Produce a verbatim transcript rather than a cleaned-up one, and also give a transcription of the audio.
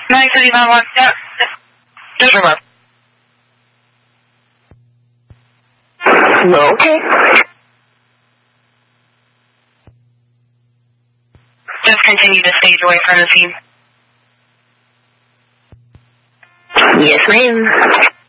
nine three nine one. Yeah. Just remember. Okay. Just continue to stage away from the scene. Yes, ma'am.